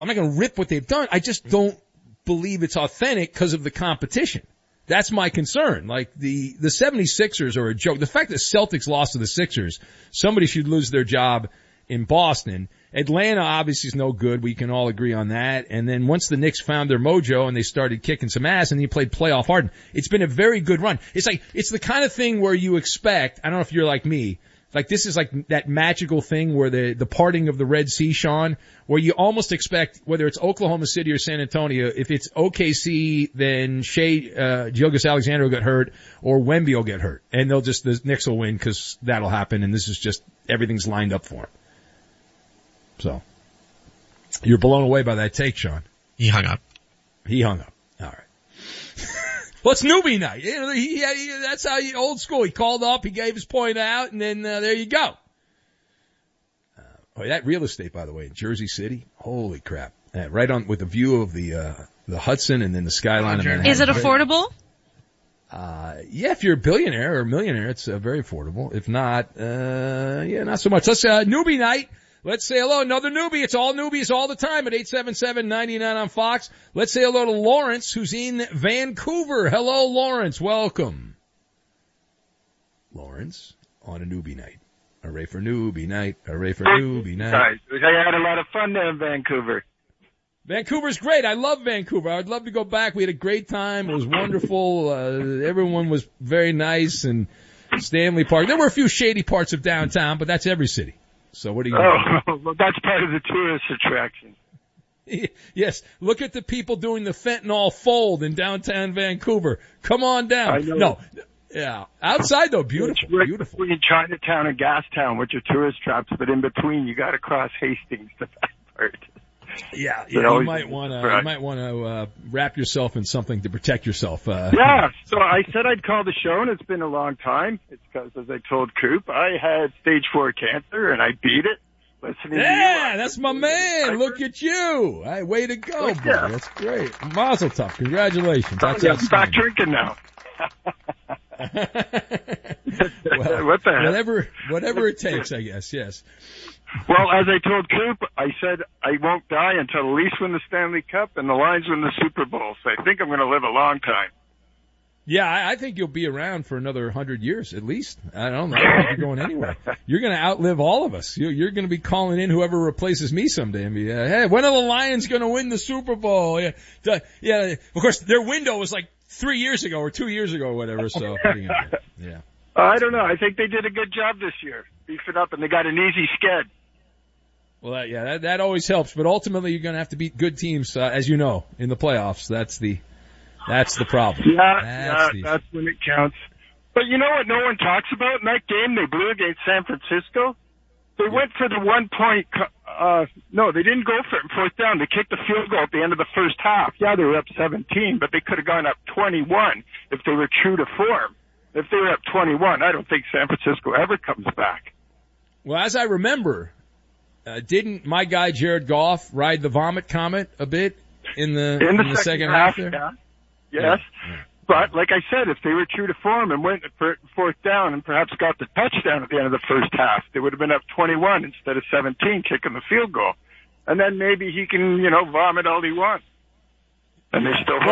I'm not going to rip what they've done. I just don't believe it's authentic because of the competition. That's my concern. Like the 76ers are a joke. The fact that Celtics lost to the Sixers, somebody should lose their job in Boston. Atlanta obviously is no good. We can all agree on that. And then once the Knicks found their mojo and they started kicking some ass and he played playoff hard, it's been a very good run. It's the kind of thing where you expect, I don't know if you're like me, like this is like that magical thing where the parting of the Red Sea, Sean, where you almost expect, whether it's Oklahoma City or San Antonio, if it's OKC, then Gilgeous-Alexander will get hurt or Wemby will get hurt. And the Knicks will win because that'll happen and this is just, everything's lined up for him. So, you're blown away by that take, Sean. He hung up. All right. Well, it's newbie night. That's how old school. He called up, he gave his point out, and then there you go. That real estate, by the way, in Jersey City, holy crap! Right on with the view of the Hudson and then the skyline of Manhattan. Is it affordable? Yeah, if you're a billionaire or a millionaire, it's very affordable. If not, not so much. Let's newbie night. Let's say hello, another newbie. It's all newbies all the time at 877-99 on Fox. Let's say hello to Lawrence, who's in Vancouver. Hello, Lawrence. Welcome. Lawrence on a newbie night. Hooray for newbie night. Hooray for newbie night. I had a lot of fun there in Vancouver. Vancouver's great. I love Vancouver. I'd love to go back. We had a great time. It was wonderful. Everyone was very nice, and Stanley Park. There were a few shady parts of downtown, but that's every city. So what are you doing? Well, that's part of the tourist attraction. Yes, look at the people doing the fentanyl fold in downtown Vancouver. Come on down. No, yeah, outside though, beautiful, beautiful. Between Chinatown and Gastown, which are tourist traps, but in between you got to cross Hastings, the bad part. Yeah, you might want to wrap yourself in something to protect yourself. Yeah, so I said I'd call the show, and it's been a long time. It's because, as I told Coop, I had stage 4 cancer, and I beat it. Listening to you. That's my man. Look at you. Way to go, bro. Yeah. That's great. Mazel tov. Congratulations. That's back drinking now. Well, what the hell? Whatever it takes, I guess. Yes. Well, as I told Coop, I said I won't die until the Leafs win the Stanley Cup and the Lions win the Super Bowl. So I think I'm going to live a long time. Yeah, I think you'll be around for another 100 years at least. I don't think you're going anywhere. You're going to outlive all of us. You're going to be calling in whoever replaces me someday and be, hey, when are the Lions going to win the Super Bowl? Yeah. Of course, their window was like 3 years ago or 2 years ago or whatever. So yeah. I don't know. I think they did a good job this year. Beef it up, and they got an easy sked. Well, that always helps, but ultimately you're going to have to beat good teams, as you know, in the playoffs. That's the problem. Yeah, that's when it counts. But you know what no one talks about? In that game they blew against San Francisco, they went for the 1 point, no, they didn't go for it in fourth down. They kicked the field goal at the end of the first half. Yeah, they were up 17, but they could have gone up 21 if they were true to form. If they were up 21, I don't think San Francisco ever comes back. Well, as I remember, didn't my guy Jared Goff ride the vomit comet a bit in the second half there? Yeah. Yes. Yeah. But like I said, if they were true to form and went for fourth down and perhaps got the touchdown at the end of the first half, they would have been up 21 instead of 17 kicking the field goal. And then maybe he can, vomit all he wants. And they still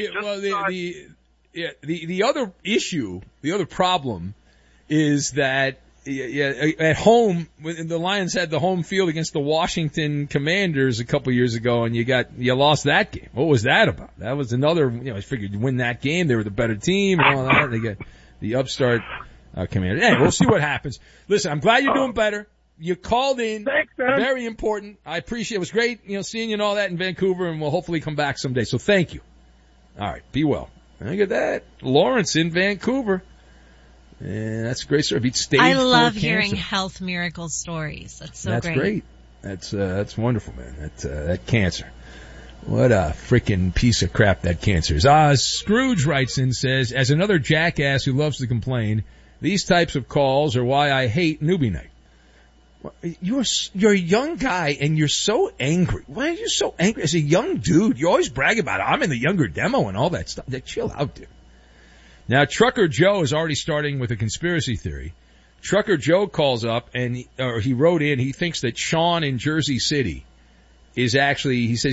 the other issue, the other problem is that at home, when the Lions had the home field against the Washington Commanders a couple years ago, and you lost that game. What was that about? That was another. I figured you win that game. They were the better team and all that. They get the upstart Commanders. Hey, we'll see what happens. Listen, I'm glad you're doing better. You called in. Thanks, man. Very important. I appreciate it. It was great, seeing you and all that in Vancouver, and we'll hopefully come back someday. So thank you. All right, be well. Look at that, Lawrence in Vancouver. Yeah, that's a great story. Beat stage 4 cancer. I love hearing health miracle stories. That's great. That's wonderful, man. That cancer. What a freaking piece of crap that cancer is. Scrooge writes in, says, as another jackass who loves to complain, these types of calls are why I hate newbie night. You're a young guy and you're so angry. Why are you so angry? As a young dude, you always brag about it. I'm in the younger demo and all that stuff. Chill out, dude. Now, Trucker Joe is already starting with a conspiracy theory. Trucker Joe calls up and he wrote in, he thinks that Sean in Jersey City is actually, he says